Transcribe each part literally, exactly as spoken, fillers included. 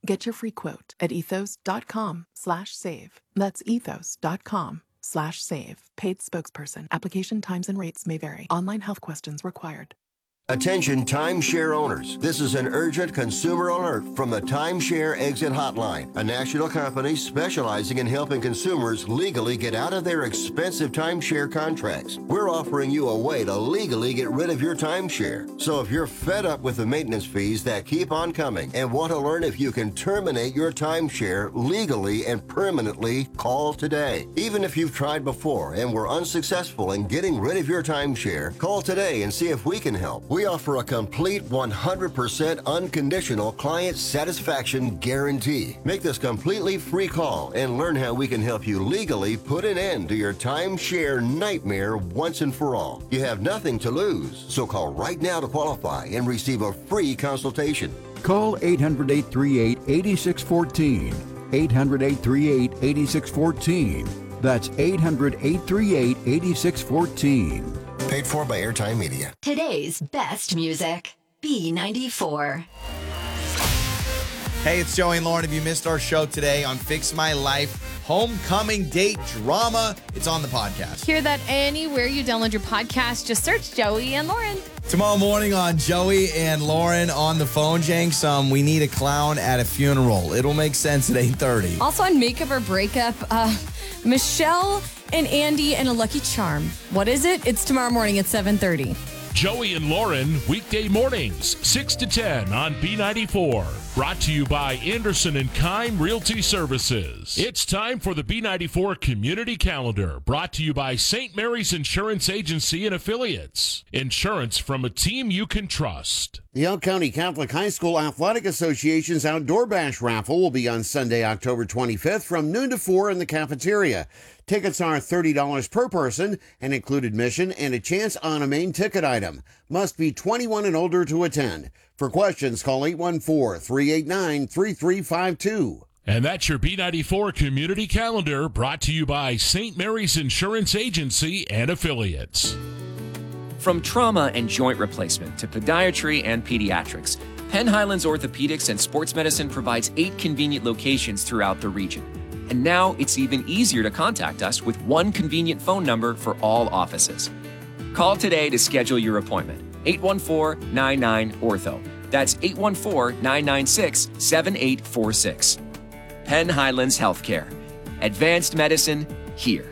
Get your free quote at ethos.com slash save. That's ethos.com slash save. Paid spokesperson. Application times and rates may vary. Online health questions required. Attention timeshare owners. This is an urgent consumer alert from the Timeshare Exit Hotline, a national company specializing in helping consumers legally get out of their expensive timeshare contracts. We're offering you a way to legally get rid of your timeshare. So if you're fed up with the maintenance fees that keep on coming and want to learn if you can terminate your timeshare legally and permanently, call today. Even if you've tried before and were unsuccessful in getting rid of your timeshare, call today and see if we can help. We offer a complete one hundred percent unconditional client satisfaction guarantee. Make this completely free call and learn how we can help you legally put an end to your timeshare nightmare once and for all. You have nothing to lose, so call right now to qualify and receive a free consultation. Call eight hundred, eight three eight, eight six one four. eight hundred, eight three eight, eight six one four. That's eight hundred, eight three eight, eight six one four. Paid for by Airtime Media. Today's best music, B ninety-four. Hey, it's Joey and Lauren. If you missed our show today on Fix My Life, homecoming date drama, it's on the podcast. Hear that anywhere you download your podcast. Just search Joey and Lauren. Tomorrow morning on Joey and Lauren on the phone, Jenks, um, we need a clown at a funeral. It'll make sense at eight thirty. Also on Makeup or Breakup, uh, Michelle and Andy and a Lucky Charm. What is it? It's tomorrow morning at seven thirty. Joey and Lauren, weekday mornings, six to ten on B ninety-four. Brought to you by Anderson and Keim Realty Services. It's time for the B ninety-four Community Calendar, brought to you by Saint Mary's Insurance Agency and Affiliates. Insurance from a team you can trust. The Elk County Catholic High School Athletic Association's Outdoor Bash raffle will be on Sunday, October twenty-fifth from noon to four in the cafeteria. Tickets are thirty dollars per person and include admission and a chance on a main ticket item. Must be twenty-one and older to attend. For questions, call eight one four, three eight nine, three three five two. And that's your B ninety-four Community Calendar, brought to you by Saint Mary's Insurance Agency and Affiliates. From trauma and joint replacement to podiatry and pediatrics, Penn Highlands Orthopedics and Sports Medicine provides eight convenient locations throughout the region. And now it's even easier to contact us with one convenient phone number for all offices. Call today to schedule your appointment. eight one four, nine nine, ortho. That's eight one four, nine nine six, seven eight four six. Penn Highlands Healthcare. Advanced medicine here.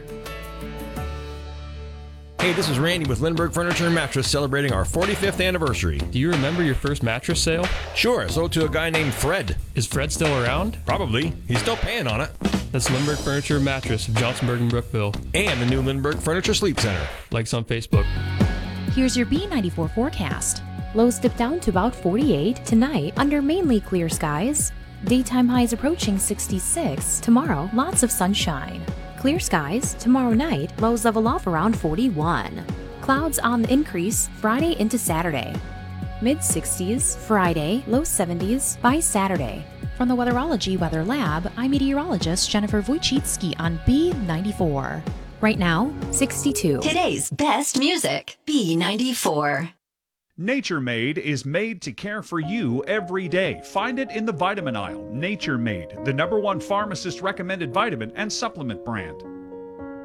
Hey, this is Randy with Lindbergh Furniture and Mattress celebrating our forty-fifth anniversary. Do you remember your first mattress sale? Sure, sold to a guy named Fred. Is Fred still around? Probably. He's still paying on it. That's Lindbergh Furniture and Mattress of Johnsonburg and Brookville. And the new Lindbergh Furniture Sleep Center. Likes on Facebook. Here's your B ninety-four forecast. Lows dip down to about forty-eight tonight under mainly clear skies. Daytime highs approaching sixty-six. Tomorrow, lots of sunshine. Clear skies. Tomorrow night, lows level off around forty-one. Clouds on the increase Friday into Saturday. Mid sixties Friday, low seventies by Saturday. From the Weatherology Weather Lab, I'm meteorologist Jennifer Wojcicki on B ninety-four. Right now, sixty-two. Today's best music, B ninety-four. Nature Made is made to care for you every day. Find it in the vitamin aisle. Nature Made, the number one pharmacist recommended vitamin and supplement brand.